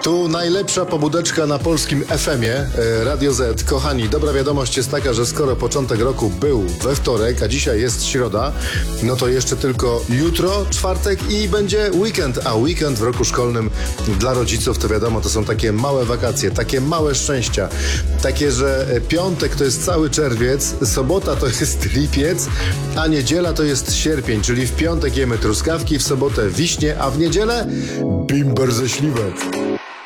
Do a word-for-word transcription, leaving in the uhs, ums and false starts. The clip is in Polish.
Tu najlepsza pobudeczka na polskim F M ie, Radio Z. Kochani, dobra wiadomość jest taka, że skoro początek roku był we wtorek, a dzisiaj jest środa, no to jeszcze tylko jutro, czwartek i będzie weekend. A weekend w roku szkolnym dla rodziców to wiadomo, to są takie małe wakacje, takie małe szczęścia. Takie, że piątek to jest cały czerwiec, sobota to jest lipiec, a niedziela to jest sierpień, czyli w piątek jemy truskawki, w sobotę wiśnie, a w niedzielę bimber ze śliwek.